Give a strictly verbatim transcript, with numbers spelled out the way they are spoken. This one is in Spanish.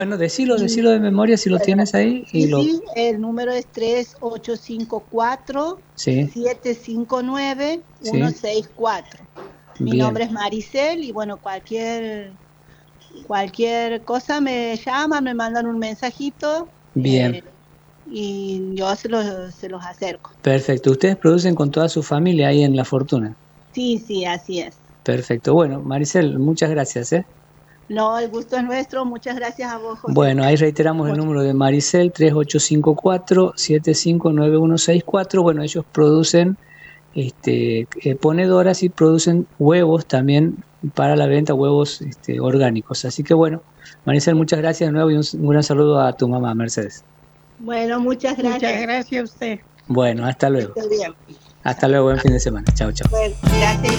Bueno, decilo, decilo de memoria si lo Bueno, tienes ahí. Y sí, lo, sí, el número es tres ocho cinco cuatro, sí, siete cinco nueve, uno sí, seis cuatro. Mi bien, nombre es Maricel y bueno, cualquier, cualquier cosa me llaman, me mandan un mensajito bien, eh, y yo se los, se los acerco. perfecto. Ustedes producen con toda su familia ahí en La Fortuna. Sí, sí, así es. Perfecto. Bueno, Maricel, muchas gracias, ¿eh? No, el gusto es nuestro. Muchas gracias a vos, José. Bueno, ahí reiteramos el Muchas- número de Maricel, tres ocho cinco cuatro, siete cinco nueve uno seis cuatro. Bueno, ellos producen este, eh, ponedoras y producen huevos también para la venta, huevos este, orgánicos. Así que bueno, Maricel, muchas gracias de nuevo y un, un gran saludo a tu mamá, Mercedes. Bueno, muchas Muchas gracias. gracias a usted. Bueno, hasta Que luego. esté bien. Hasta Chao. luego, buen fin de semana. Chao, chao. Bueno, gracias.